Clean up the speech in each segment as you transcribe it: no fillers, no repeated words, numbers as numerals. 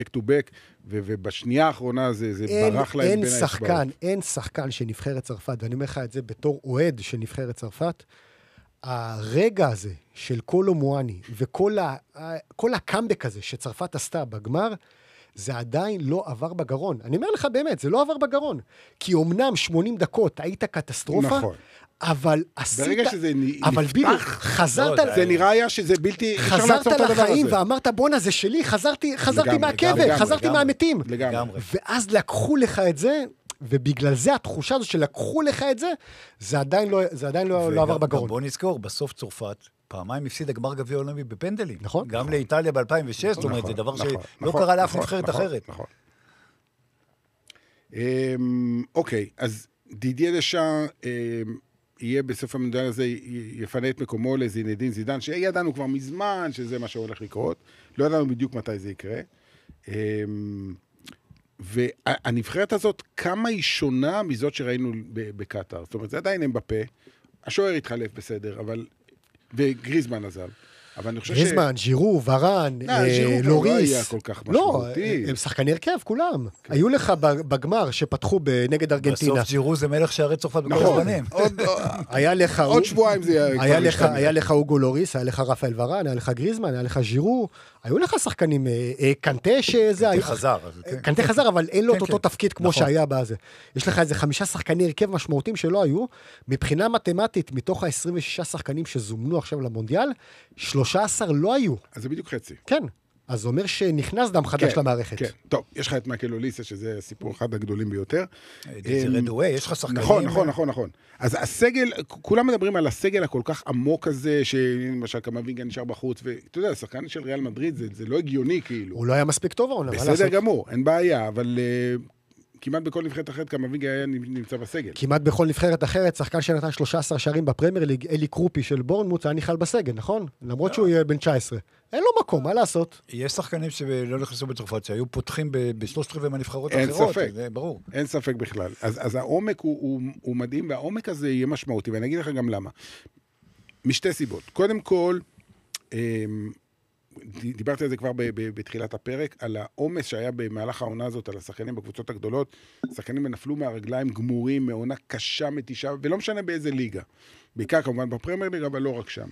back to back, ובשנייה האחרונה זה ברח להם בין האצבעות. אין שחקן שנבחרת צרפת, ואני אומר לך את זה בתור אוהד של נבחרת צרפת, הרגע הזה של קולו מואני, וכל הקאמבק הזה שצרפת עשתה בגמר, זה עדיין לא עבר בגרון. אני אומר לך באמת, זה לא עבר בגרון. כי אומנם 80 דקות היית קטסטרופה, נכון. אבל עשית... ברגע שזה אבל נפתח, בילי, חזרת... זה נראה היה שזה בלתי... חזרת לחיים ואמרת, בונה, זה שלי, חזרתי מהקבר, חזרתי מהמתים. לגמרי. ואז לקחו לך את זה, ובגלל זה התחושה הזו שלקחו לך את זה, זה עדיין לא עבר בגרון. בוא נזכור, בסוף צרפת, פעמיים הפסידה גמר גביע עולמי בפנדלים. נכון. גם לאיטליה ב-2006, זאת אומרת, זה דבר שלא קרה לאף נבחרת אחרת. נכון. אוקיי, אז דידיה דשאן יהיה בסוף המונדיאל הזה, יפנה את מקומו לזינדין זידן, שידענו כבר מזמן שזה מה שהולך לקרות, לא ידענו בדיוק מתי זה יקרה. והנבחרת הזאת, כמה היא שונה מזאת שראינו בקטר? זאת אומרת, זה עדיין הם בפה, השוער התחלף בסדר, אבל... וגריזמן עזב. אבל אני חושב גריזמן, ז'ירו, ורן, לוריס. לא היה כל כך משמעותי. לא, הם שחקני הרכב, כולם. היו לך בגמר שפתחו נגד ארגנטינה. בסוף ז'ירו זה מלך שערי צרפת בכל הזמנים. עוד שבועיים זה יהיה... היה לך אוגו לוריס, היה לך רפאל ורן, היה לך גריזמן, היה לך ז'ירו. היו לך שחקנים, קנטה שזה... קנטה חזר, אבל אין לו אותו תפקיד כמו שהיה בזה. יש לך איזה 5 שחקני הרכב משמעותיים שלא היו. מבחינה מתמטית, מתוך ה-26 שחקנים שזומנו עכשיו למונדיאל, 13 לא היו. אז זה בדיוק חצי. כן. אז זה אומר שנכנס דם חדש למערכת. כן, טוב, יש לך את מייקל אוליסה, שזה הסיפור אחד הגדולים ביותר. זה רדווי, יש לך שחקנים. נכון. אז הסגל, כולם מדברים על הסגל הכל כך עמוק הזה, שלמשל קמבינגה נשאר בחוץ, ואתה יודע, השחקן של ריאל מדריד, זה לא הגיוני כאילו. הוא לא היה מספיק טוב, אבל בסדר גמור, אין בעיה, אבל... כמעט בכל נבחרת אחרת קמבינגה היה נמצא בסגל. כמעט בכל נבחרת אחרת, שחקן שנתן 13 שערים בפרמייר ליג, אלי קרופי של בורנמוט, היה נכלל בסגל, נכון? למרות שהוא יהיה בן 19. אין לו מקום, מה לעשות? יש שחקנים שלא נכנסו בצרפת, שהיו פותחים בשלושת רבעי מהנבחרות האחרות, זה ברור. אין ספק בכלל. אז העומק הוא מדהים, והעומק הזה יהיה משמעותי, ואני אגיד לך גם למה. משתי סיבות. קודם כל, דיברתי על זה כבר בתחילת הפרק, על העומס שהיה במהלך העונה הזאת, על השחקנים בקבוצות הגדולות, שחקנים נפלו מהרגליים גמורים, מעונה קשה, מתישה, ולא משנה באיזה ליגה. בעיקר כמובן בפרמייר ליג, אבל לא רק שם.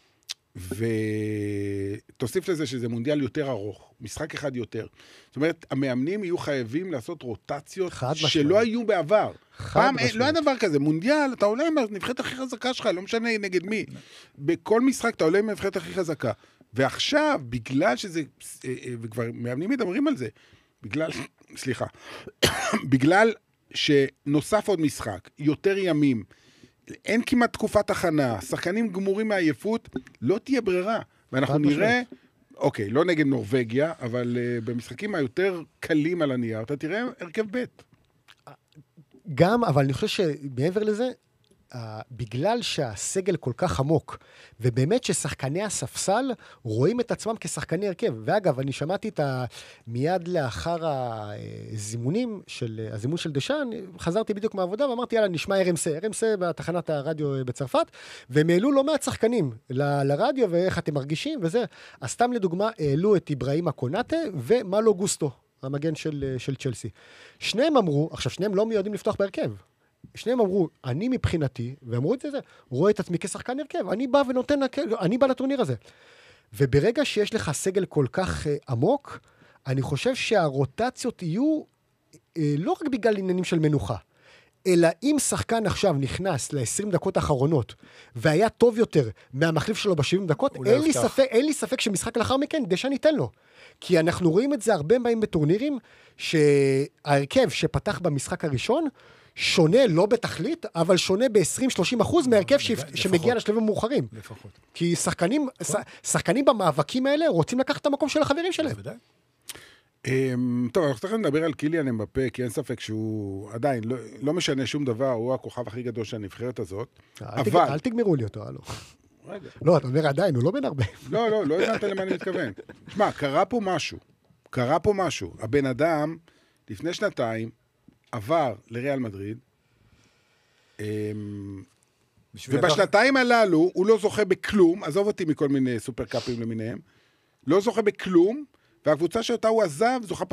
ותוסיף לזה שזה מונדיאל יותר ארוך, משחק אחד יותר. זאת אומרת, המאמנים יהיו חייבים לעשות רוטציות שלא היו בעבר. פעם לא היה דבר כזה, מונדיאל, אתה עולה עם הנבחרת הכי חזקה שלך, לא משנה נגד מי. בכל משחק אתה עולה עם הנבחרת הכי חזקה. ועכשיו, בגלל שזה, וכבר מאמנים מדברים על זה, בגלל שנוסף עוד משחק, יותר ימים, אין כמעט תקופת הכנה, שחקנים גמורים מעייפות, לא תהיה ברירה. ואנחנו נראה, אוקיי, לא נגד נורווגיה, אבל במשחקים היותר קלים על הנייר, אתה תראה הרכב בית. גם, אבל אני חושב שמעבר לזה, בגלל שהסגל כל כך עמוק, ובאמת ששחקני הספסל רואים את עצמם כשחקני הרכב. ואגב, אני שמעתי מיד לאחר הזימון של דשאן, חזרתי בדיוק מהעבודה ואמרתי, יאללה, נשמע RMC בתחנת הרדיו בצרפת, והם העלו לא מעט שחקנים לרדיו, ואיך אתם מרגישים, וזה. אז סתם לדוגמה, העלו את איברהימה קונאטה ומלו גוסטו, המגן של צ'לסי. שניהם אמרו, עכשיו שניהם לא מיועדים לפתוח בהרכב. שניהם אמרו, אני מבחינתי, ואמרו את זה, רואה את עצמי כשחקן הרכב, אני בא לטורניר הזה. וברגע שיש לך סגל כל כך עמוק, אני חושב שהרוטציות יהיו לא רק בגלל עניינים של מנוחה, אלא אם שחקן עכשיו נכנס ל-20 דקות האחרונות, והיה טוב יותר מהמחליף שלו ב-70 דקות, אין לי ספק שמשחק לאחר מכן, דשאן ייתן לו. כי אנחנו רואים את זה הרבה פעמים בטורנירים, שההרכב שפתח במשחק הראשון, שונה, לא בתכלית, אבל שונה ב-20-30% מהרכב שמגיע לשלבים המאוחרים. לפחות. כי שחקנים במאבקים האלה רוצים לקחת את המקום של החברים שלהם. טוב, אנחנו צריכים לדבר על קיליאן אמבפה, כי אין ספק שהוא עדיין לא משנה שום דבר, הוא הכוכב הכי גדול של הנבחרת הזאת. אל תגמרו לי אותו, הלו. לא, אתה אומר עדיין, הוא לא בן הרבה. לא הבנת למה אני מתכוון. תשמע, קרה פה משהו. הבן אדם, לפני שנתיים, עבר לריאל מדריד, ובשנתיים הללו הוא לא זוכה בכלום, עזוב אותי מכל מיני סופר קאפים למיניהם, לא זוכה בכלום, והקבוצה שאותה הוא עזב, זוכה